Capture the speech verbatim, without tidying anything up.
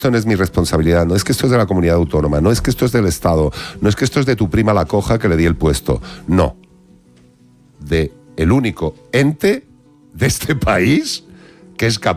esto no es mi responsabilidad, no es que esto es de la comunidad autónoma, no es que esto es del Estado, no es que esto es de tu prima la coja que le di el puesto, no. De el único ente de este país que es capaz